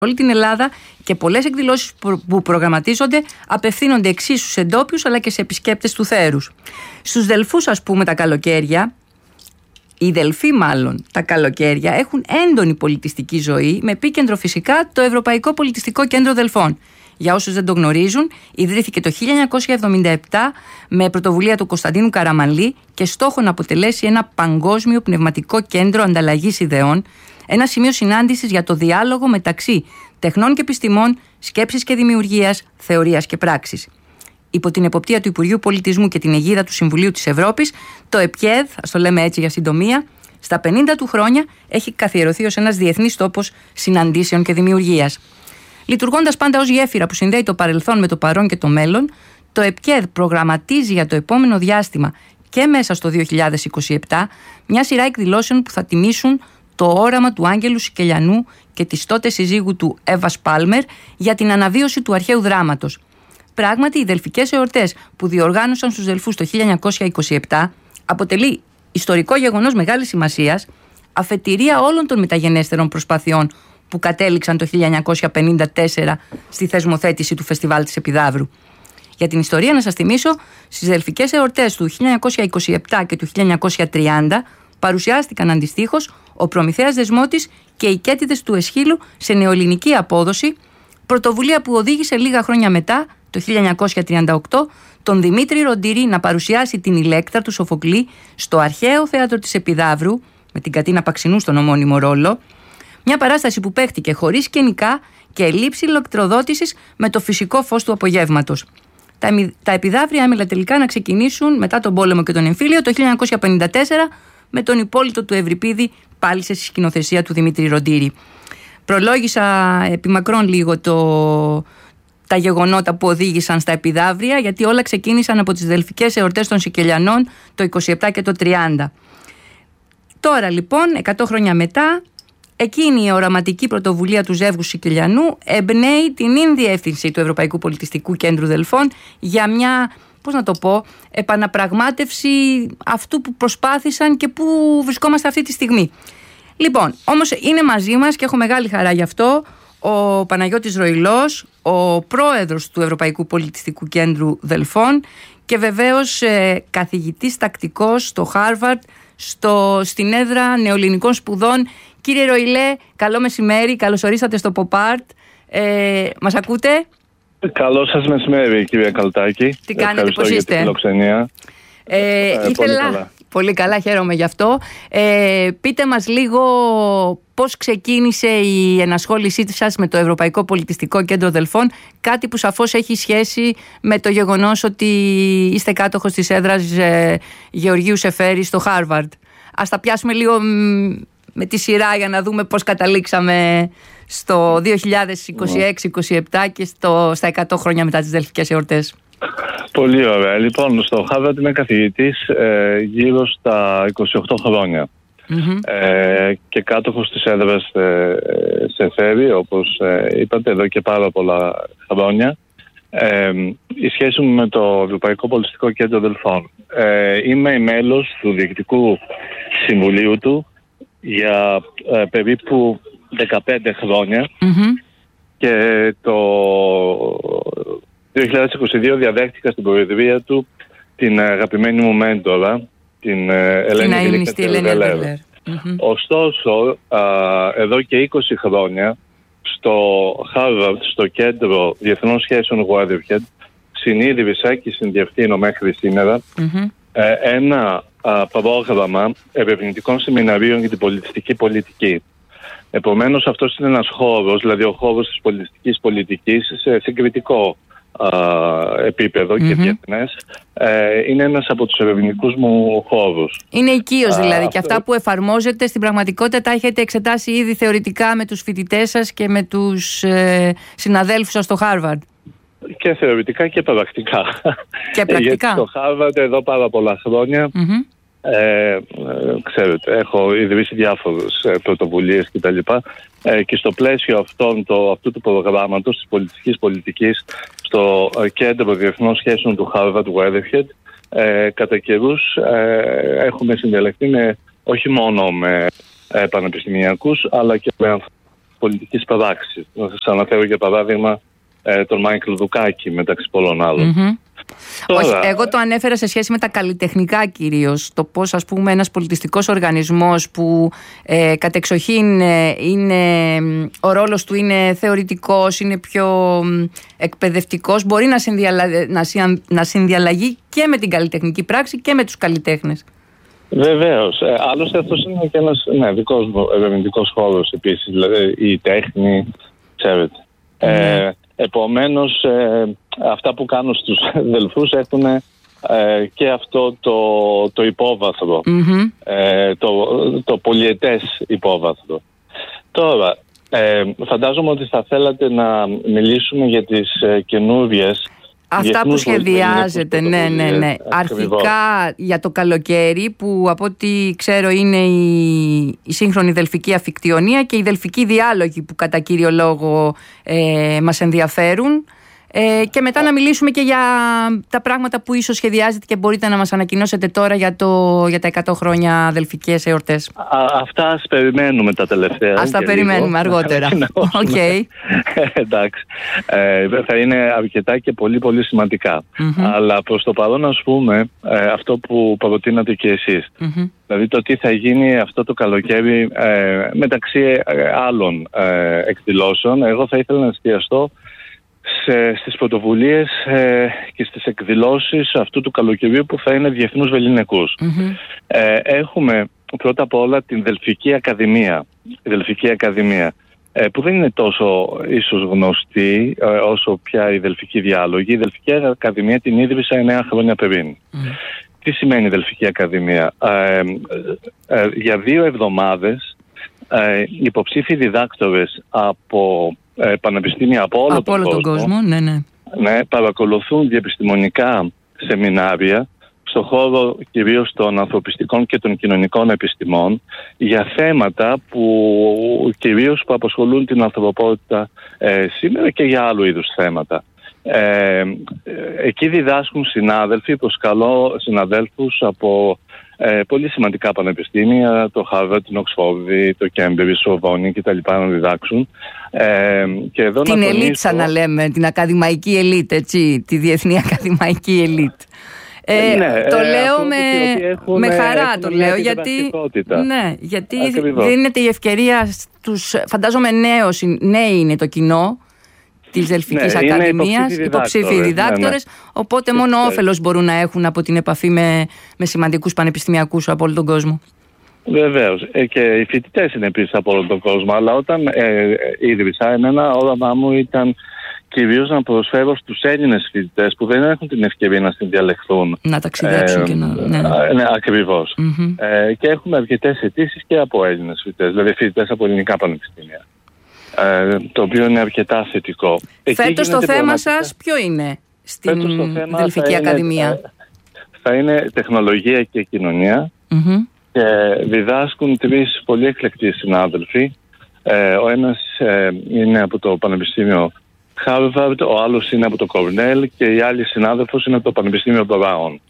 όλη την Ελλάδα και πολλές εκδηλώσεις που προγραμματίζονται απευθύνονται εξίσου σε ντόπιους αλλά και σε επισκέπτες του θέρους. Στους Δελφούς, ας πούμε, τα καλοκαίρια, οι Δελφοί μάλλον τα καλοκαίρια έχουν έντονη πολιτιστική ζωή, με επίκεντρο φυσικά το Ευρωπαϊκό Πολιτιστικό Κέντρο Δελφών. Για όσους δεν το γνωρίζουν, ιδρύθηκε το 1977 με πρωτοβουλία του Κωνσταντίνου Καραμανλή και στόχο να αποτελέσει ένα παγκόσμιο πνευματικό κέντρο ανταλλαγής ιδεών, ένα σημείο συνάντησης για το διάλογο μεταξύ τεχνών και επιστημών, σκέψης και δημιουργίας, θεωρίας και πράξης. Υπό την εποπτεία του Υπουργείου Πολιτισμού και την αιγίδα του Συμβουλίου της Ευρώπης, το ΕΠΚΕΔ, ας το λέμε έτσι για συντομία, στα 50 του χρόνια έχει καθιερωθεί ως ένας διεθνής τόπος συναντήσεων και δημιουργίας. Λειτουργώντας πάντα ως γέφυρα που συνδέει το παρελθόν με το παρόν και το μέλλον, το ΕΠΚΕΔ προγραμματίζει για το επόμενο διάστημα και μέσα στο 2027 μια σειρά εκδηλώσεων που θα τιμήσουν το όραμα του Άγγελου Σικελιανού και της τότε συζύγου του Εύας Πάλμερ για την αναβίωση του αρχαίου δράματος. Πράγματι, οι Δελφικές εορτές που διοργάνωσαν στους Δελφούς το 1927 αποτελεί ιστορικό γεγονός μεγάλης σημασίας, αφετηρία όλων των μεταγενέστερων προσπαθειών που κατέληξαν το 1954 στη θεσμοθέτηση του Φεστιβάλ της Επιδαύρου. Για την ιστορία να σας θυμίσω, στις Δελφικές εορτές του 1927 και του 1930 παρουσιάστηκαν αντιστοίχως ο Προμηθέας Δεσμότης και οι Κέτιδες του Εσχύλου σε νεοελληνική απόδοση, πρωτοβουλία που οδήγησε λίγα χρόνια μετά, το 1938, τον Δημήτρη Ροντήρη να παρουσιάσει την Ηλέκτρα του Σοφοκλή στο αρχαίο θέατρο της Επιδαύρου, με την Κατίνα Παξινού στον ομώνυμο ρόλο, μια παράσταση που παίχτηκε χωρίς σκηνικά και ελλείψη ηλεκτροδότησης με το φυσικό φως του απογεύματος. Τα επιδαύρια έμελα τελικά να ξεκινήσουν μετά τον πόλεμο και τον εμφύλιο το 1954 με τον Υπόλοιπο του Ευρυπίδη πάλι σε σκηνοθεσία του Δημήτρη Ροντήρη. Προλόγησα επιμακρών λίγο τα γεγονότα που οδήγησαν στα επιδαύρια, γιατί όλα ξεκίνησαν από τις Δελφικές εορτές των Σικελιανών το 27 και το 30. Τώρα λοιπόν, 100 χρόνια μετά, εκείνη η οραματική πρωτοβουλία του ζεύγου Σικελιανού εμπνέει την διεύθυνση του Ευρωπαϊκού Πολιτιστικού Κέντρου Δελφών για μια, πώς να το πω, επαναπραγμάτευση αυτού που προσπάθησαν και που βρισκόμαστε αυτή τη στιγμή. Λοιπόν, όμως είναι μαζί μας και έχω μεγάλη χαρά γι' αυτό ο Παναγιώτης Ροηλός, ο πρόεδρος του Ευρωπαϊκού Πολιτιστικού Κέντρου Δελφών και βεβαίως καθηγητής τακτικός στο Χάρβαρντ, στην έδρα νεοελληνικών σπουδών. Κύριε Ροηλέ, καλό μεσημέρι, καλώς ορίσατε στο Pop-Art. Μας ακούτε? Καλό σας μεσημέρι, κύριε Καλτάκη. Τι κάνετε, πώς είστε? Για την φιλοξενία. Πολύ καλά, χαίρομαι γι' αυτό. Πείτε μας λίγο πώς ξεκίνησε η ενασχόλησή σας με το Ευρωπαϊκό Πολιτιστικό Κέντρο Δελφών, κάτι που σαφώς έχει σχέση με το γεγονός ότι είστε κάτοχος της έδρας Γεωργίου Σεφέρη στο Χάρβαρντ. Ας τα πιάσουμε λίγο με τη σειρά για να δούμε πώς καταλήξαμε στο 2026-27 και στα 100 χρόνια μετά τις Δελφικές εορτές. Πολύ ωραία. Λοιπόν, στο Χάρβαρντ είμαι καθηγητής γύρω στα 28 χρόνια. Και κάτοχος της έδρας Σεφέρη, όπως είπατε, εδώ και πάρα πολλά χρόνια. Η σχέση μου με το Ευρωπαϊκό Πολιτιστικό Κέντρο Δελφών. Είμαι μέλος του Διοικητικού Συμβουλίου του για περίπου 15 χρόνια και το 2022 διαδέχτηκα στην προεδρία του την αγαπημένη μου μέντορα, την Ελένη Βελέρ. Ωστόσο, εδώ και 20 χρόνια στο Χάρβαρντ, στο Κέντρο Διεθνών Σχέσεων Weatherhead, συνείδησα και συνδιευθύνω μέχρι σήμερα ένα πρόγραμμα ερευνητικών σεμιναρίων για την πολιτιστική πολιτική. Επομένως, αυτός είναι ένας χώρος, δηλαδή ο χώρος της πολιτιστικής πολιτικής σε συγκριτικό επίπεδο και διεθνές, είναι ένας από τους ερευνητικούς μου χώρους. Είναι οικείος δηλαδή, και αυτά που εφαρμόζετε στην πραγματικότητα τα έχετε εξετάσει ήδη θεωρητικά με τους φοιτητές σας και με τους συναδέλφους σας στο Χάρβαρντ? Και θεωρητικά και πρακτικά. Και πρακτικά. Γιατί στο Χάρβαρντ εδώ πάρα πολλά χρόνια ξέρετε, έχω ιδρύσει διάφορες πρωτοβουλίες κτλ. Και στο πλαίσιο αυτού του προγράμματος της πολιτιστικής πολιτικής στο Κέντρο Διεθνών Σχέσεων του Harvard Weatherhead, κατά καιρούς έχουμε συνδιαλεχθεί όχι μόνο με πανεπιστημιακούς αλλά και με πολιτικής παράξης. Να σας αναφέρω για παράδειγμα τον Μάικλ Δουκάκη μεταξύ πολλών άλλων. Τώρα... Όχι, εγώ το ανέφερα σε σχέση με τα καλλιτεχνικά κυρίως. Το πώς, ας πούμε, ένας πολιτιστικός οργανισμός που κατεξοχήν ο ρόλος του είναι θεωρητικός, είναι πιο εκπαιδευτικός, μπορεί να συνδιαλλαγεί και με την καλλιτεχνική πράξη και με τους καλλιτέχνες. Βεβαίως. Άλλωστε αυτός είναι και ένας δικός μου ερευνητικός χώρος επίσης, δηλαδή η τέχνη, ξέρετε. Επομένως, αυτά που κάνω στους Δελφούς έχουν και αυτό το υπόβαθρο, το πολυετές υπόβαθρο. Τώρα, φαντάζομαι ότι θα θέλατε να μιλήσουμε για τις καινούριες... Αυτά που σχεδιάζεται, ναι. Αρχικά για το καλοκαίρι, που από ό,τι ξέρω είναι η σύγχρονη δελφική αφικτιονία και οι δελφικοί διάλογοι που κατά κύριο λόγο μας ενδιαφέρουν. Και μετά να μιλήσουμε και για τα πράγματα που ίσως σχεδιάζετε και μπορείτε να μας ανακοινώσετε τώρα για τα 100 χρόνια δελφικές εορτές. Αυτά ας περιμένουμε τα τελευταία. Ας τα περιμένουμε αργότερα. Okay. Εντάξει. Θα είναι αρκετά και πολύ πολύ σημαντικά. Αλλά προς το παρόν, ας πούμε, αυτό που προτείνατε και εσείς. Δηλαδή το τι θα γίνει αυτό το καλοκαίρι μεταξύ άλλων εκδηλώσεων. Εγώ θα ήθελα να εστιαστώ στις πρωτοβουλίες και στις εκδηλώσεις αυτού του καλοκαιριού που θα είναι διεθνούς βεληνικούς. Έχουμε πρώτα απ' όλα την Δελφική Ακαδημία. Η Δελφική Ακαδημία που δεν είναι τόσο ίσως γνωστή όσο πια η Δελφική Διάλογη. Η Δελφική Ακαδημία την ίδρυσα 9 χρόνια πριν. Τι σημαίνει η Δελφική Ακαδημία? Για 2 εβδομάδες υποψήφιοι διδάκτορες από πανεπιστήμια από όλο τον κόσμο, παρακολουθούν διεπιστημονικά σεμινάρια στον χώρο κυρίως των ανθρωπιστικών και των κοινωνικών επιστημών για θέματα που κυρίως που απασχολούν την ανθρωπότητα σήμερα και για άλλου είδους θέματα. Εκεί διδάσκουν συνάδελφοι, προσκαλώ συναδέλφους από πολύ σημαντικά πανεπιστήμια, το Χάρβαρντ, την Οξφόρδη, το Κέμπριτζ, το Σορβόνι κτλ. Να διδάξουν. Και εδώ την ελίτ, σαν να λέμε, την ακαδημαϊκή ελίτ, έτσι, τη διεθνή ακαδημαϊκή ελίτ. Το λέω με χαρά, το λέω, γιατί δίνεται η ευκαιρία στους, φαντάζομαι νέοι είναι το κοινό της Δελφικής Ακαδημίας, υποψήφιοι διδάκτορες, οπότε μόνο όφελος μπορούν να έχουν από την επαφή με σημαντικούς πανεπιστημιακούς από όλο τον κόσμο. Βεβαίως. Και οι φοιτητές είναι επίσης από όλο τον κόσμο, αλλά όταν ίδρυσα, εμένα όραμά μου ήταν κυρίως να προσφέρω στους Έλληνες φοιτητές που δεν έχουν την ευκαιρία να συνδιαλεχθούν. Να ταξιδέψουν και να... Ναι, ακριβώς. Και έχουμε αρκετές αιτήσεις και από Έλληνες φοιτητές, δηλαδή φοιτητές από ελληνικά πανεπιστήμια. Το οποίο είναι αρκετά θετικό. Φέτος το θέμα σας ποιο είναι στην Δελφική Ακαδημία? Θα είναι τεχνολογία και κοινωνία και διδάσκουν 3 πολύ εκλεκτοί συνάδελφοι. Ο ένας είναι από το Πανεπιστήμιο Χάρβαρντ, ο άλλος είναι από το Κορνέλ και η άλλη συνάδελφος είναι από το Πανεπιστήμιο Μπράουν.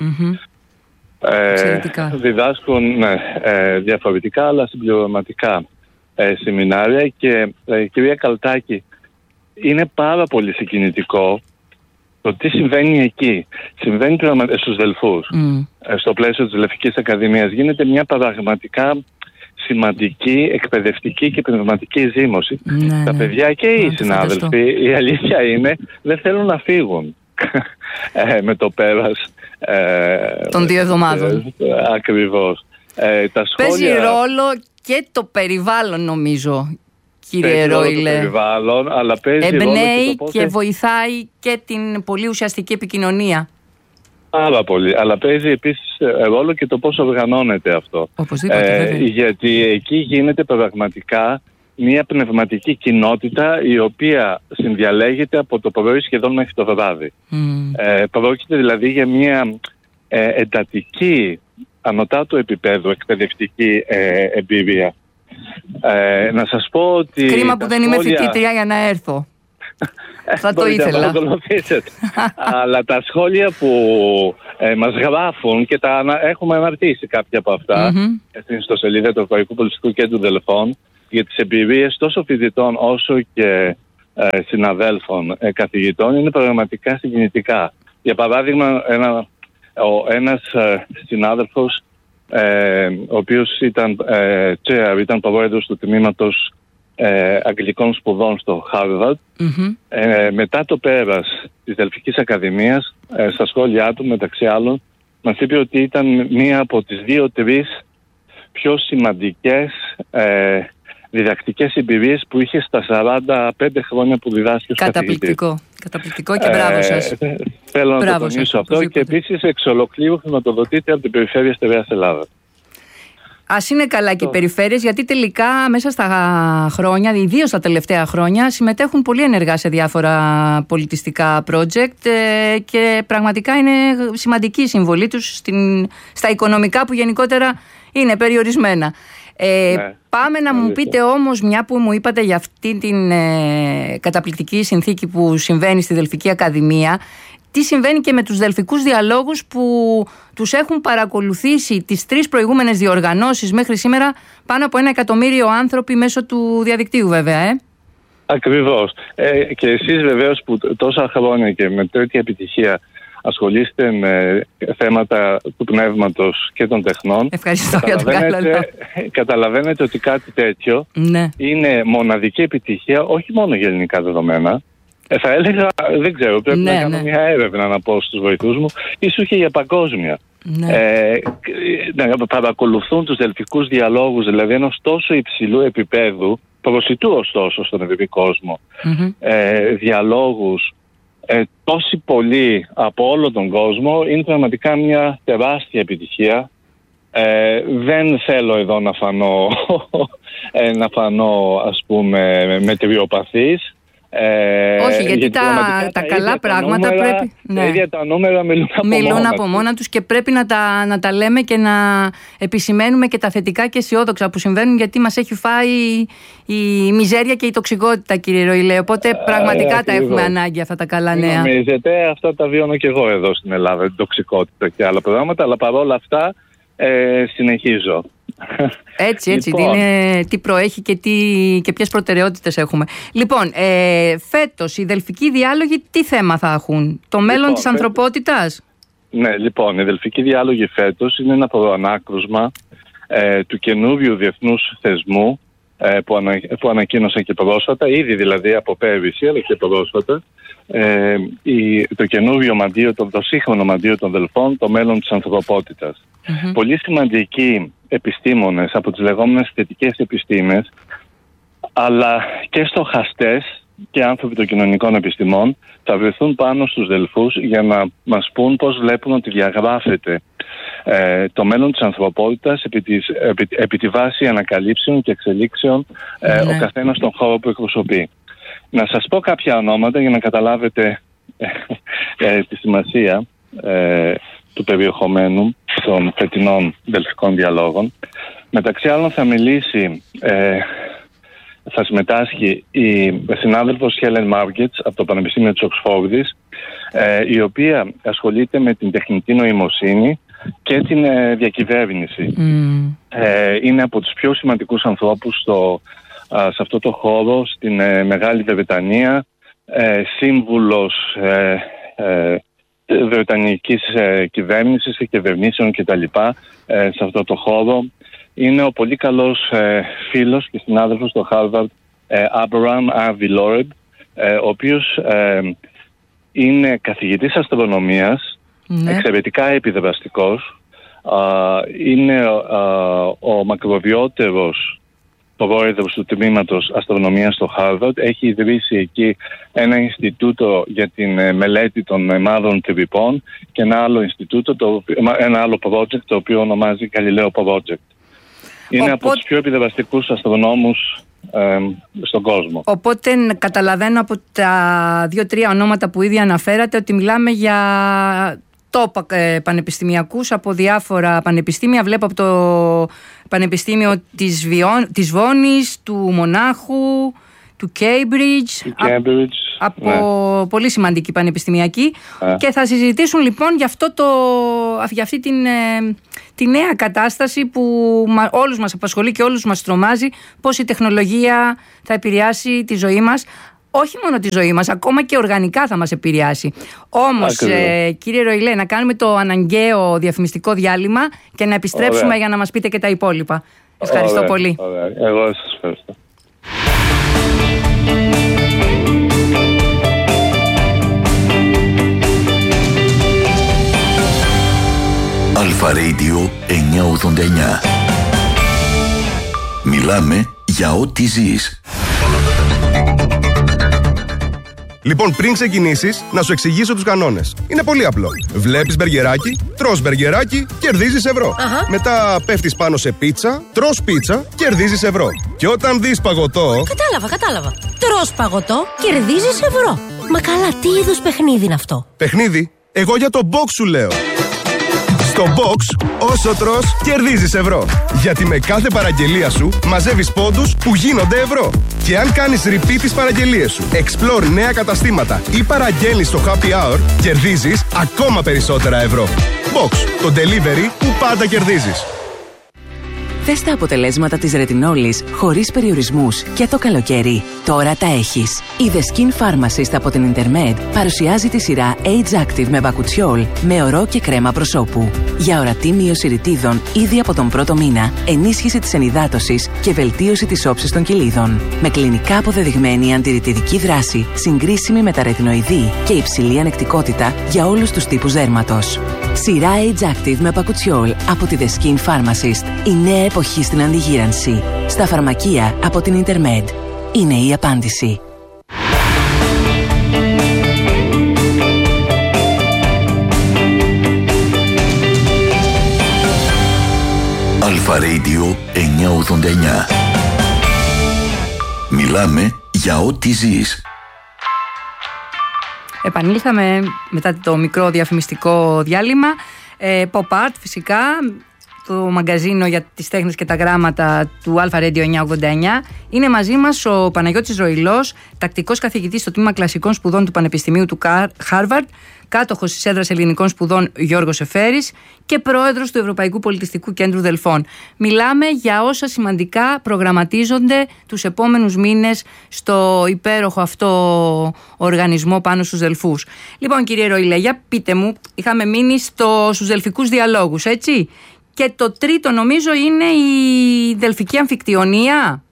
Διδάσκουν διαφορετικά αλλά συμπληρωματικά σεμινάρια και κυρία Καλτάκη, είναι πάρα πολύ συγκινητικό το τι συμβαίνει εκεί. Συμβαίνει στους Δελφούς, στο πλαίσιο της Δελφικής Ακαδημίας. Γίνεται μια πραγματικά σημαντική εκπαιδευτική και πνευματική ζήμωση. Τα παιδιά και οι συνάδελφοι, η αλήθεια είναι, δεν θέλουν να φύγουν με το πέρας των 2 εβδομάδων. Ακριβώς. Παίζει ρόλο και το περιβάλλον, νομίζω, κύριε Ρόιλε. Το περιβάλλον, αλλά παίζει εμπνέει ρόλο και βοηθάει και την πολύ ουσιαστική επικοινωνία. Πάρα πολύ. Αλλά παίζει επίσης ρόλο και το πώς οργανώνεται αυτό. Οπωσδήποτε, γιατί εκεί γίνεται πραγματικά μια πνευματική κοινότητα η οποία συνδιαλέγεται από το πρωί σχεδόν μέχρι το βράδυ. Πρόκειται δηλαδή για μια εντατική ανωτάτου επίπεδου εκπαιδευτική εμπειρία. Να σας πω ότι... Κρίμα που δεν είμαι φοιτήτρια για να έρθω. Θα το ήθελα. Αλλά τα σχόλια που μας γράφουν και έχουμε αναρτήσει κάποια από αυτά στην ιστοσελίδα του Ευρωπαϊκού Πολιτιστικού Κέντρου Δελφών, για τις εμπειρίες τόσο φοιτητών όσο και συναδέλφων καθηγητών είναι πραγματικά συγκινητικά. Για παράδειγμα, ένας συνάδελφος ο οποίος ήταν ήταν πρόεδρος του τμήματος αγγλικών σπουδών στο Harvard, μετά το πέρας της Δελφικής Ακαδημίας, στα σχόλιά του μεταξύ άλλων μας είπε ότι ήταν μία από τις 2-3 πιο σημαντικές διδακτικές εμπειρίες που είχε στα 45 χρόνια που διδάσκει ως καθηγητής. Καταπληκτικό και μπράβο σας. Θέλω να το τονίσω αυτό και επίσης εξ ολοκλήρου χρηματοδοτείται από την Περιφέρεια Στερεάς Ελλάδα. Ας είναι καλά και οι περιφέρειες, γιατί τελικά μέσα στα χρόνια, ιδίως τα τελευταία χρόνια, συμμετέχουν πολύ ενεργά σε διάφορα πολιτιστικά project και πραγματικά είναι σημαντική η συμβολή τους στα οικονομικά που γενικότερα είναι περιορισμένα. Πάμε να μου πείτε όμως, μια που μου είπατε για αυτή την καταπληκτική συνθήκη που συμβαίνει στη Δελφική Ακαδημία, τι συμβαίνει και με τους Δελφικούς Διαλόγους που τους έχουν παρακολουθήσει τις 3 προηγούμενες διοργανώσεις μέχρι σήμερα πάνω από 1 εκατομμύριο άνθρωποι μέσω του διαδικτύου, βέβαια. Ακριβώς. Και εσείς βεβαίως που τόσα χρόνια και με τέτοια επιτυχία ασχολείστε με θέματα του πνεύματος και των τεχνών. Ευχαριστώ για το καλό λόγο. Καταλαβαίνετε ότι κάτι τέτοιο είναι μοναδική επιτυχία όχι μόνο για ελληνικά δεδομένα. Θα έλεγα, δεν ξέρω, πρέπει να κάνω μια έρευνα να πω στους βοηθούς μου, ίσως και για παγκόσμια. Να παρακολουθούν τους Δελφικούς Διαλόγους, δηλαδή ενός τόσο υψηλού επίπεδου, προσιτού ωστόσο στον ευρύ κόσμο, διαλόγους τόσοι πολλοί από όλο τον κόσμο, είναι πραγματικά μια τεράστια επιτυχία. Δεν θέλω εδώ να φανώ ας πούμε μετριοπαθής. Όχι, γιατί τα καλά πράγματα πρέπει. Τα ίδια τα νούμερα μιλούν από μόνα τους και πρέπει να τα λέμε και να επισημαίνουμε και τα θετικά και αισιόδοξα που συμβαίνουν, γιατί μας έχει φάει η μιζέρια και η τοξικότητα, κύριε Ροηλέ. Οπότε πραγματικά τα έχουμε ανάγκη αυτά τα καλά νέα. Νομίζετε, αυτά τα βιώνω και εγώ εδώ στην Ελλάδα, την τοξικότητα και άλλα πράγματα, αλλά παρόλα αυτά συνεχίζω. Έτσι, λοιπόν. Τι προέχει και ποιες προτεραιότητες έχουμε. Λοιπόν, φέτος οι Δελφικοί Διάλογοι τι θέμα θα έχουν? Το μέλλον της ανθρωπότητας? Ναι, λοιπόν, οι Δελφικοί Διάλογοι φέτος είναι ένα προανάκρουσμα του καινούριου διεθνούς θεσμού που ανακοίνωσα και πρόσφατα, ήδη δηλαδή από πέρυσι, αλλά και πρόσφατα, το καινούριο μαντίο, το σύγχρονο μαντίο των Δελφών, το μέλλον της ανθρωπότητας. Πολύ σημαντικοί επιστήμονες από τις λεγόμενες θετικές επιστήμες, αλλά και στοχαστές και άνθρωποι των κοινωνικών επιστημών, θα βρεθούν πάνω στους Δελφούς για να μας πούν πώς βλέπουν ότι διαγράφεται το μέλλον της ανθρωπότητας επί τη βάση ανακαλύψεων και εξελίξεων ο καθένας στον χώρο που εκπροσωπεί. Να σας πω κάποια ονόματα για να καταλάβετε τη σημασία του περιεχομένου των φετινών Δελφικών Διαλόγων. Μεταξύ άλλων θα συμμετάσχει η συνάδελφος Χέλεν Μάρκετς από το Πανεπιστήμιο της Οξφόρδης, η οποία ασχολείται με την τεχνητή νοημοσύνη και την διακυβέρνηση. Είναι από τους πιο σημαντικούς ανθρώπους σε αυτό το χώρο στην Μεγάλη Βρετανία, σύμβουλος βρετανικής κυβέρνησης και κυβερνήσεων κτλ. Σε αυτό το χώρο. Είναι ο πολύ καλός φίλος και συνάδελφος στο Harvard, Abraham R. Villoreb, ο οποίος είναι καθηγητής αστρονομίας, εξαιρετικά επιδραστικός. Είναι ο μακροβιότερος πρόεδρος του τμήματος αστρονομίας στο Harvard. Έχει ιδρύσει εκεί ένα Ινστιτούτο για την μελέτη των μαύρων τρυπών και ένα άλλο project το οποίο ονομάζει Galileo Project. Είναι από τους πιο επιδραστικούς αστρονόμους στον κόσμο. Οπότε καταλαβαίνω από τα 2-3 ονόματα που ήδη αναφέρατε ότι μιλάμε για top πανεπιστημιακούς από διάφορα πανεπιστήμια. Βλέπω από το Πανεπιστήμιο της Βόνης, του Μονάχου, του Cambridge. από πολύ σημαντική πανεπιστημιακή και θα συζητήσουν λοιπόν για αυτή τη νέα κατάσταση που όλους μας απασχολεί και όλους μας τρομάζει, πώς η τεχνολογία θα επηρεάσει τη ζωή μας. Όχι μόνο τη ζωή μας, ακόμα και οργανικά θα μας επηρεάσει. Όμως, κύριε Ροηλέ, να κάνουμε το αναγκαίο διαφημιστικό διάλειμμα και να επιστρέψουμε για να μας πείτε και τα υπόλοιπα. Ευχαριστώ πολύ. Εγώ σας ευχαριστώ. Αλφα Radio 989. Μιλάμε για ό,τι ζεις. Λοιπόν, πριν ξεκινήσεις, να σου εξηγήσω τους κανόνες. Είναι πολύ απλό. Βλέπεις μπεργκεράκι, τρως μπεργκεράκι, κερδίζεις ευρώ. Μετά πέφτεις πάνω σε πίτσα, τρως πίτσα, κερδίζεις ευρώ. Και όταν δεις παγωτό... Κατάλαβα. Τρως παγωτό, κερδίζεις ευρώ. Μα καλά, τι είδους παιχνίδι είναι αυτό? Παιχνίδι? Εγώ για το box σου λέω. Στο box, όσο τρως, κερδίζεις ευρώ. Γιατί με κάθε παραγγελία σου μαζεύεις πόντους που γίνονται ευρώ. Και αν κάνεις repeat τις παραγγελίες σου, explore νέα καταστήματα ή παραγγέλνεις στο happy hour, κερδίζεις ακόμα περισσότερα ευρώ. Box, το delivery που πάντα κερδίζεις. Θες τα αποτελέσματα της ρετινόλης χωρίς περιορισμούς και το καλοκαίρι? Τώρα τα έχεις. Η The Skin Pharmacist από την Intermed παρουσιάζει τη σειρά Age Active με μπακουτσιόλ με ορό και κρέμα προσώπου. Για ορατή μείωση ρητίδων ήδη από τον πρώτο μήνα, ενίσχυση της ενυδάτωσης και βελτίωση της όψης των κοιλίδων. Με κλινικά αποδεδειγμένη αντιρρητιδική δράση, συγκρίσιμη με τα ρετινοειδή και υψηλή ανεκτικότητα για όλους τους τύπους δέρματος. Σειρά Age Active με μπακουτσιόλ από τη The Skin Pharmacist. Η νέα εποχή στην αντιγύρανση. Στα φαρμακεία από την Intermed. Είναι η απάντηση. Αλφα Radio 989. Μιλάμε για ό,τι ζεις. Επανήλθαμε μετά το μικρό διαφημιστικό διάλειμμα. Pop Art φυσικά, το μαγκαζίνο για τις τέχνες και τα γράμματα του Alpha Radio 989. Είναι μαζί μας ο Παναγιώτης Ροηλός, τακτικός καθηγητής στο Τμήμα Κλασικών Σπουδών του Πανεπιστημίου του Χάρβαρντ, κάτοχος της έδρας Ελληνικών Σπουδών Γιώργος Εφέρης και πρόεδρος του Ευρωπαϊκού Πολιτιστικού Κέντρου Δελφών. Μιλάμε για όσα σημαντικά προγραμματίζονται τους επόμενους μήνες στο υπέροχο αυτό οργανισμό πάνω στους Δελφούς. Λοιπόν, κύριε Ροηλέ, για πείτε μου, είχαμε μείνει στους Δελφικούς Διαλόγους, έτσι? Και το τρίτο νομίζω είναι η Δελφική Αμφικτιονία.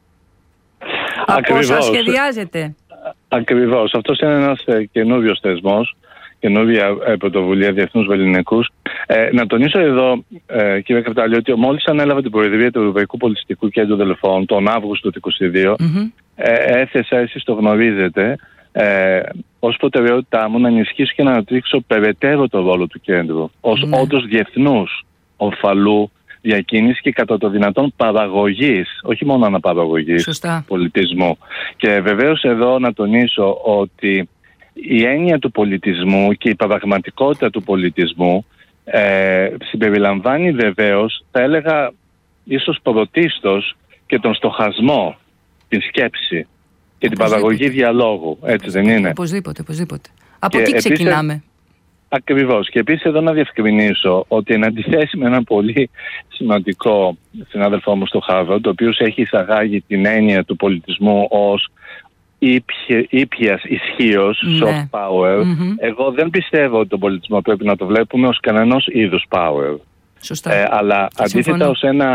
Από όσα σχεδιάζεται. Ακριβώς. Αυτός είναι ένας καινούριος θεσμός, καινούργια πρωτοβουλία Διεθνούς Βελληνικούς. Να τονίσω εδώ, κύριε Καπτάλη, ότι μόλις ανέλαβε την προεδρία του Ευρωπαϊκού Πολιτιστικού Κέντρου Δελφών τον Αύγουστο του 2022, έθεσα, εσείς το γνωρίζετε, ως προτεραιότητά μου να ενισχύσω και να αναπτύξω περαιτέρω το ρόλο του κέντρου ως όντως διεθνούς ομφαλού διακίνηση και κατά το δυνατόν παραγωγής, όχι μόνο αναπαραγωγής πολιτισμού. Και βεβαίως εδώ να τονίσω ότι η έννοια του πολιτισμού και η πραγματικότητα του πολιτισμού συμπεριλαμβάνει βεβαίως, θα έλεγα ίσως πρωτίστως, και τον στοχασμό, την σκέψη και την παραγωγή διαλόγου. Έτσι δεν είναι? Οπωσδήποτε. Από εκεί ξεκινάμε. Ακριβώς. Και επίσης εδώ να διευκρινίσω ότι εν αντιθέσει με έναν πολύ σημαντικό συνάδελφό μου στο Χάρβαρντ, ο οποίος έχει εισαγάγει την έννοια του πολιτισμού ως ήπιας ισχύος, soft power, εγώ δεν πιστεύω ότι τον πολιτισμό πρέπει να το βλέπουμε ως κανένας είδους power. Σωστά. Αλλά αντίθετα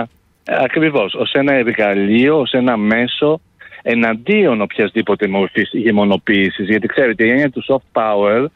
ως ένα εργαλείο, ως ένα μέσο εναντίον οποιασδήποτε μορφής ηγεμονοποίησης. Γιατί ξέρετε, η έννοια του soft power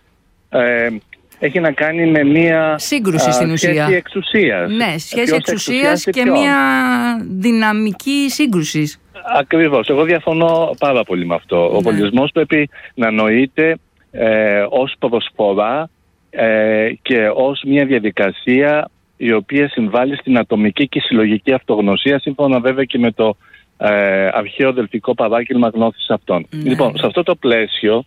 έχει να κάνει με μια σύγκρουση στην ουσία. Σχέση εξουσίας. Ναι, σχέση εξουσίας και μια δυναμική σύγκρουση. Ακριβώς. Εγώ διαφωνώ πάρα πολύ με αυτό. Ο πολιτισμός πρέπει να νοείται ως προσφορά και ως μια διαδικασία η οποία συμβάλλει στην ατομική και συλλογική αυτογνωσία, σύμφωνα βέβαια και με το αρχαίο δελφικό παράγγελμα γνώσης αυτών. Λοιπόν, σε αυτό το πλαίσιο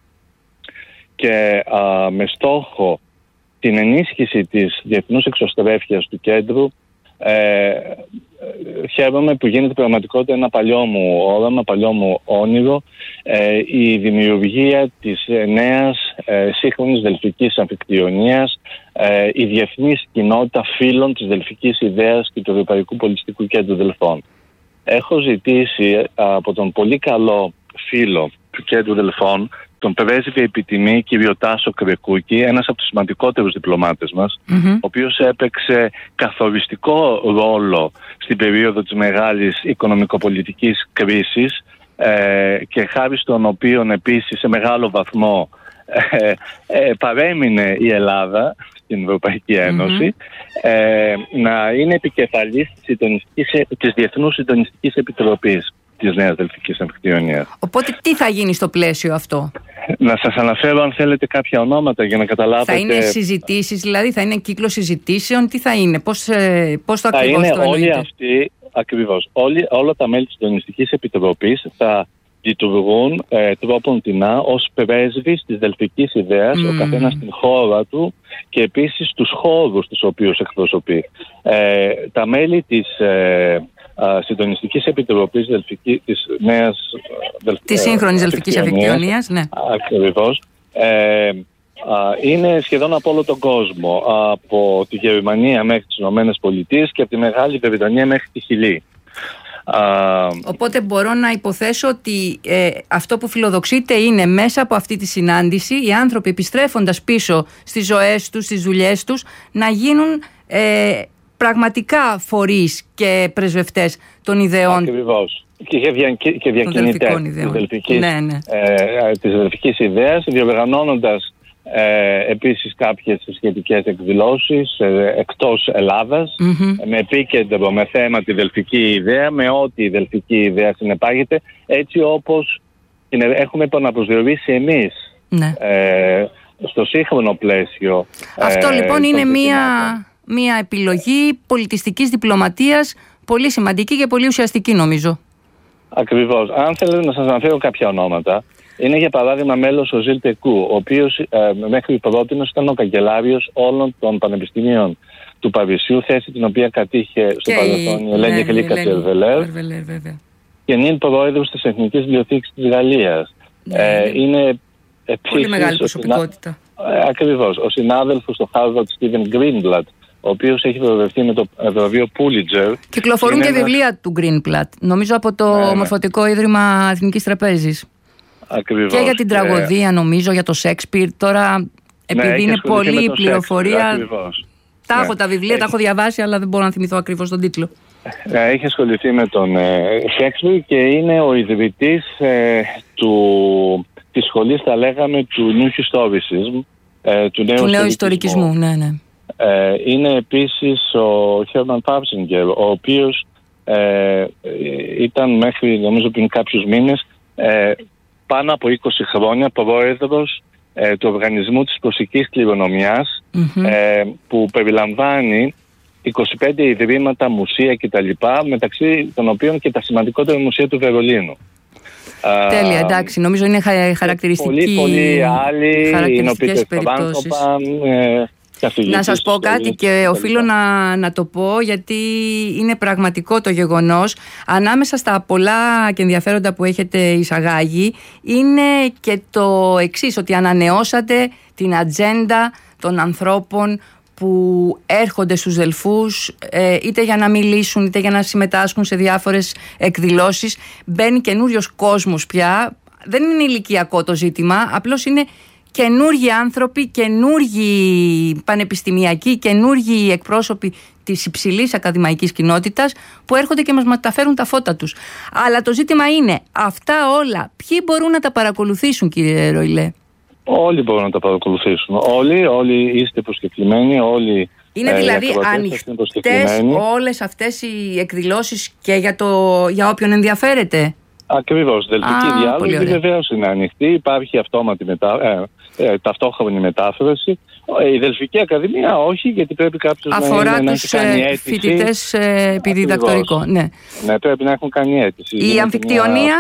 και με στόχο την ενίσχυση της διεθνούς εξωστρέφειας του κέντρου, Χαίρομαι που γίνεται πραγματικότητα ένα παλιό μου όραμα, παλιό μου όνειρο, η δημιουργία της νέας σύγχρονης δελφικής αμφικτιονίας, η διεθνής κοινότητα φίλων της δελφικής ιδέας και του Ευρωπαϊκού Πολιτιστικού Κέντρου Δελφών. Έχω ζητήσει από τον πολύ καλό φίλο του Κέντρου Δελφών, τον πρέσβη επιτιμή κύριο Τάσο Κρεκούκη, ένας από τους σημαντικότερους διπλωμάτες μας, ο οποίος έπαιξε καθοριστικό ρόλο στην περίοδο της μεγάλης οικονομικοπολιτικής κρίσης και χάρη στον οποίον επίσης σε μεγάλο βαθμό παρέμεινε η Ελλάδα στην Ευρωπαϊκή Ένωση, να είναι επικεφαλής της Διεθνούς Συντονιστικής Επιτροπής της Νέας Δελφικής Αμφικτιονίας. Οπότε τι θα γίνει στο πλαίσιο αυτό? Να σας αναφέρω αν θέλετε κάποια ονόματα για να καταλάβετε. Θα είναι συζητήσεις, δηλαδή θα είναι κύκλος συζητήσεων, τι θα είναι, πώς το ακριβώς το εννοείτε? Όλοι αυτοί, ακριβώς, όλα τα μέλη της Συντονιστικής Επιτροπής θα λειτουργούν τρόποντινά ως πρέσβεις της δελφικής ιδέας, ο καθένας στην χώρα του και επίσης στους χώρους τους οποίους εκπροσωπεί. Τα μέλη της Συντονιστικής Επιτροπής της νέας της σύγχρονης δελφικής αμφικτιονίας, ναι. Ακριβώς. Είναι σχεδόν από όλο τον κόσμο, από τη Γερμανία μέχρι τις Ηνωμένες Πολιτείες και από τη Μεγάλη Βρετανία μέχρι τη Χιλή. Οπότε μπορώ να υποθέσω ότι αυτό που φιλοδοξείτε είναι μέσα από αυτή τη συνάντηση οι άνθρωποι επιστρέφοντας πίσω στις ζωές τους, στις δουλειές τους, να γίνουν πραγματικά φορείς και πρεσβευτές των ιδεών. Ακριβώς. Και διακινητές της δελφικής ιδέας, διοργανώνοντας επίσης κάποιες σχετικές εκδηλώσεις εκτός Ελλάδας, με επίκεντρο, με θέμα τη δελφική ιδέα, με ό,τι η δελφική ιδέα συνεπάγεται, έτσι όπως έχουμε επαναπροσδιορίσει εμείς στο σύγχρονο πλαίσιο. Αυτό λοιπόν είναι μια επιλογή πολιτιστικής διπλωματίας πολύ σημαντική και πολύ ουσιαστική, νομίζω. Ακριβώς. Αν θέλετε να σας αναφέρω κάποια ονόματα, είναι για παράδειγμα μέλος ο Ζιλ Τεκού, ο οποίος μέχρι πρότινος ήταν ο καγκελάριος όλων των πανεπιστημίων του Παρισιού, θέση την οποία κατήχε στο παρελθόν η Ελένη Γλίκα Τσερβελέρ, και νυν πρόεδρος της Εθνικής Βιβλιοθήκης της Γαλλίας. Είναι πολύ μεγάλη προσωπικότητα. Ακριβώς. Ο συνάδελφος στο Harvard Steven Greenblatt, ο οποίος έχει βραβευτεί με το βραβείο Pulitzer. Κυκλοφορούν και βιβλία του Greenblatt, νομίζω από το Μορφωτικό Ίδρυμα Εθνικής Τραπέζης. Ακριβώς. Και για την τραγωδία, νομίζω, για το Σέξπιρ. Τώρα, επειδή είναι πολλή πληροφορία, τα έχω τα βιβλία, τα έχω διαβάσει, αλλά δεν μπορώ να θυμηθώ ακριβώς τον τίτλο. Έχει ασχοληθεί με τον Σέξπιρ και είναι ο ιδρυτής της σχολής, θα λέγαμε, του New Historicism, του νέου ιστορικισμού. Ναι. Είναι επίσης ο Hermann Papsinger, ο οποίος ήταν μέχρι, νομίζω, πριν κάποιους μήνες, πάνω από 20 χρόνια πρόεδρος του Οργανισμού της Προσικής Κληρονομιάς, που περιλαμβάνει 25 ιδρύματα, μουσεία κτλ., μεταξύ των οποίων και τα σημαντικότερα μουσεία του Βερολίνου. Τέλεια, εντάξει, νομίζω είναι χαρακτηριστική. Πολλοί άλλοι, είναι ο Πίτερ περιπτώσεις. Να σας πω κάτι και οφείλω να το πω, γιατί είναι πραγματικό το γεγονός. Ανάμεσα στα πολλά και ενδιαφέροντα που έχετε εισαγάγει είναι και το εξής, ότι ανανεώσατε την ατζέντα των ανθρώπων που έρχονται στους Δελφούς, είτε για να μιλήσουν είτε για να συμμετάσχουν σε διάφορες εκδηλώσεις. Μπαίνει καινούριος κόσμος πια. Δεν είναι ηλικιακό το ζήτημα, απλώς είναι καινούργιοι άνθρωποι, καινούργιοι πανεπιστημιακοί, καινούργιοι εκπρόσωποι της υψηλής ακαδημαϊκής κοινότητας που έρχονται και μας μεταφέρουν τα φώτα τους. Αλλά το ζήτημα είναι, αυτά όλα ποιοι μπορούν να τα παρακολουθήσουν, κύριε Ροϊλέ? Όλοι μπορούν να τα παρακολουθήσουν. Όλοι είστε προσκεκλημένοι, όλοι. Είναι δηλαδή ανοιχτές όλες αυτές οι εκδηλώσεις και για όποιον ενδιαφέρεται? Ακριβώς. Δελφική διάλογη βεβαίως είναι ανοιχτή. Υπάρχει αυτόματη ταυτόχρονη μετάφραση. Η Δελφική Ακαδημία όχι, γιατί πρέπει κάποιος να τους φοιτητές επιδιδακτορικό. Ναι, πρέπει να έχουν κάνει αίτηση. Η αμφικτιονία.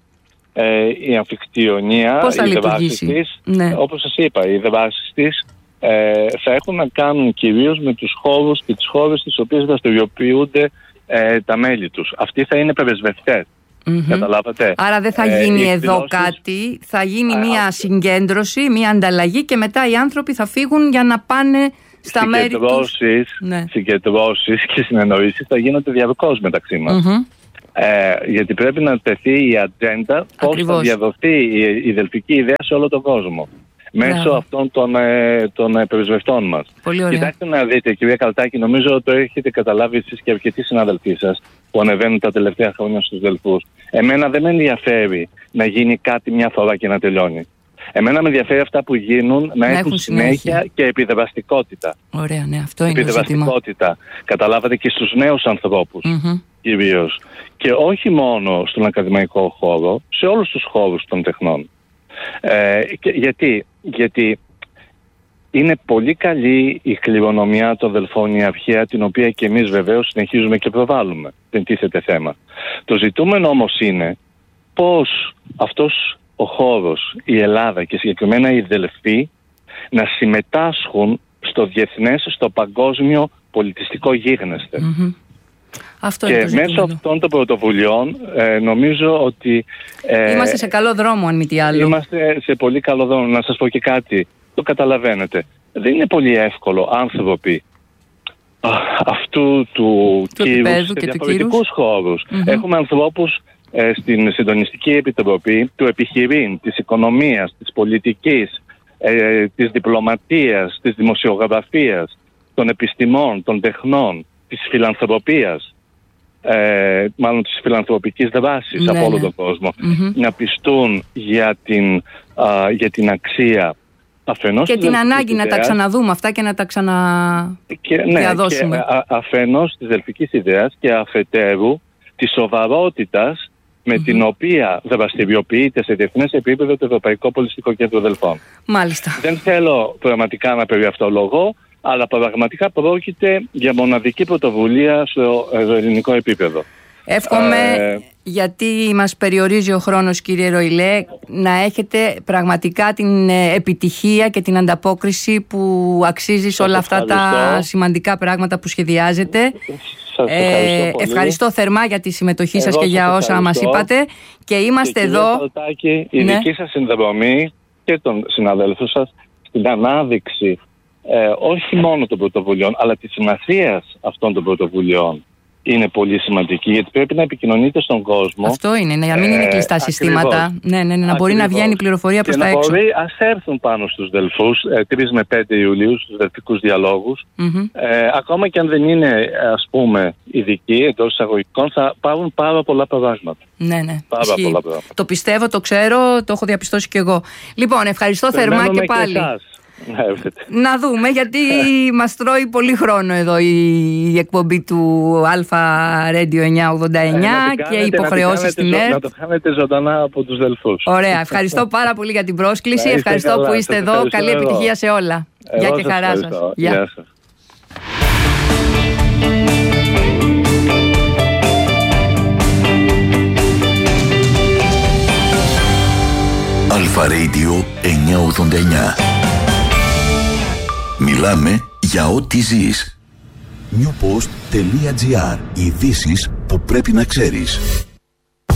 Η αμφικτιονία, πώς θα λειτουργήσει? Όπως σας είπα, οι δράσεις της θα έχουν να κάνουν κυρίως με τους χώρους και τις χώρες στις οποίες δραστηριοποιούνται τα μέλη τους. Αυτοί θα είναι πρεσβευτές. Καταλάβατε. Άρα δεν θα γίνει εδώ κάτι, θα γίνει μια συγκέντρωση, μια ανταλλαγή και μετά οι άνθρωποι θα φύγουν για να πάνε στα μέρη τους. Συγκεντρώσεις και συνεννοήσεις θα γίνονται διαρκώς μεταξύ μας. Γιατί πρέπει να τεθεί η ατζέντα πώς θα διαδοθεί η δελφική ιδέα σε όλο τον κόσμο. Μέσω αυτών των πρεσβευτών μας. Κοιτάξτε να δείτε, κυρία Καλτάκη, νομίζω το έχετε καταλάβει εσείς και αρκετοί συνάδελφοί σας που ανεβαίνουν τα τελευταία χρόνια στους Δελφούς. Εμένα δεν με ενδιαφέρει να γίνει κάτι μια φορά και να τελειώνει. Εμένα με ενδιαφέρει αυτά που γίνουν να έχουν συνέχεια και επιδραστικότητα. Ωραία, ναι, αυτό είναι επιδραστικότητα. Καταλάβατε, και στους νέους ανθρώπους κυρίως. Και όχι μόνο στον ακαδημαϊκό χώρο, σε όλους τους χώρους των τεχνών. Γιατί είναι πολύ καλή η κληρονομιά των Δελφών, η αρχαία, την οποία και εμείς βεβαίως συνεχίζουμε και προβάλλουμε. Δεν τίθεται θέμα. Το ζητούμενο όμως είναι πώς αυτός ο χώρος, η Ελλάδα και συγκεκριμένα οι Δελφοί να συμμετάσχουν στο διεθνές, στο παγκόσμιο πολιτιστικό γίγνεσθε. Αυτό και μέσω αυτών των πρωτοβουλειών νομίζω ότι είμαστε σε καλό δρόμο, αν μη τι άλλο. Είμαστε σε πολύ καλό δρόμο. Να σας πω και κάτι, το καταλαβαίνετε. Δεν είναι πολύ εύκολο άνθρωποι αυτού του κύρους σε διαφορετικούς χώρους. Έχουμε ανθρώπους στην Συντονιστική Επιτροπή του επιχειρήν, της οικονομίας, της πολιτικής, της διπλωματίας, της δημοσιογραφίας, των επιστημών, των τεχνών, της φιλανθρωπίας, μάλλον της φιλανθρωπικής δράσης από όλο τον κόσμο, να πιστούν για την αξία αφενός και την ανάγκη να τα ξαναδούμε αυτά και να τα ξαναδιαδώσουμε. Και αφενός της δελφικής ιδέας και αφετέρου της σοβαρότητας με την οποία δραστηριοποιείται σε διεθνές επίπεδο το Ευρωπαϊκό Πολιτιστικό Κέντρο Δελφών. Μάλιστα. Δεν θέλω πραγματικά να περιαυτολογώ, αλλά πραγματικά πρόκειται για μοναδική πρωτοβουλία στο ελληνικό επίπεδο. Εύχομαι, γιατί μας περιορίζει ο χρόνος, κύριε Ροηλέ, να έχετε πραγματικά την επιτυχία και την ανταπόκριση που αξίζει σε όλα αυτά τα σημαντικά πράγματα που σχεδιάζετε. Ευχαριστώ θερμά για τη συμμετοχή σας και για όσα μας είπατε. Και είμαστε εδώ. Η δική σας συνδρομή και των συναδέλφων σας στην ανάδειξη όχι μόνο των πρωτοβουλειών, αλλά της σημασίας αυτών των πρωτοβουλειών είναι πολύ σημαντική, γιατί πρέπει να επικοινωνείτε στον κόσμο. Αυτό είναι, να μην είναι κλειστά συστήματα. Να μπορεί να βγαίνει η πληροφορία προς τα έξω. Ας έρθουν πάνω στους Δελφούς 3 με 5 Ιουλίου στους δελφικούς διαλόγους. Ακόμα και αν δεν είναι, ας πούμε, ειδικοί εντός εισαγωγικών, θα πάρουν πάρα πολλά πράγματα. Ναι. Πάρα πολλά πράγματα. Το πιστεύω, το ξέρω, το έχω διαπιστώσει κι εγώ. Λοιπόν, ευχαριστώ θερμά και πάλι. Να δούμε, γιατί μας τρώει πολύ χρόνο εδώ η εκπομπή του Αλφα Radio 989 και οι υποχρεώσεις στην ΕΡΤ. Να το κάνετε ζωντανά από τους Δελφούς. Ωραία, ευχαριστώ πάρα πολύ για την πρόσκληση. Ευχαριστώ που είστε εδώ. Καλή επιτυχία σε όλα. Γεια και χαρά σας. Γεια σας. Αλφα Radio 989. Μιλάμε για ό,τι ζεις. Newpost.gr. Ειδήσεις που πρέπει να ξέρεις.